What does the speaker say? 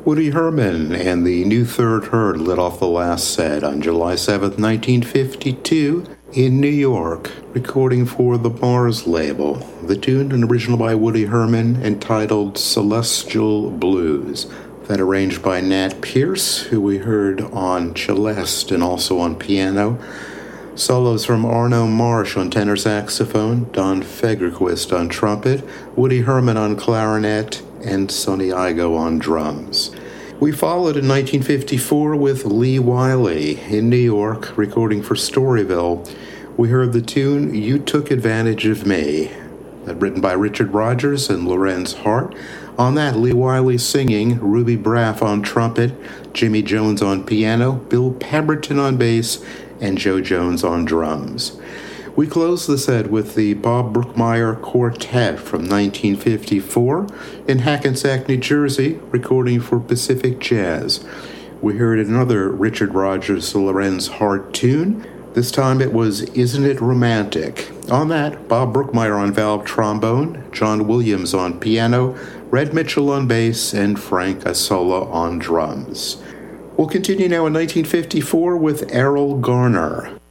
Woody Herman and the New Third Herd lit off the last set on July 7th, 1952, in New York, recording for the Mars label. The tune, an original by Woody Herman, entitled Celestial Blues. That arranged by Nat Pierce, who we heard on celeste and also on piano. Solos from Arno Marsh on tenor saxophone, Don Fagerquist on trumpet, Woody Herman on clarinet, and Sonny Igo on drums. We followed in 1954 with Lee Wiley in New York, recording for Storyville. We heard the tune You Took Advantage of Me, written by Richard Rodgers and Lorenz Hart. On that, Lee Wiley singing, Ruby Braff on trumpet, Jimmy Jones on piano, Bill Pemberton on bass, and Joe Jones on drums. We closed the set with the Bob Brookmeyer Quartet from 1954 in Hackensack, New Jersey, recording for Pacific Jazz. We heard another Richard Rodgers Lorenz Hart tune. This time it was Isn't It Romantic? On that, Bob Brookmeyer on valve trombone, John Williams on piano, Red Mitchell on bass, and Frank Asola on drums. We'll continue now in 1954 with Errol Garner.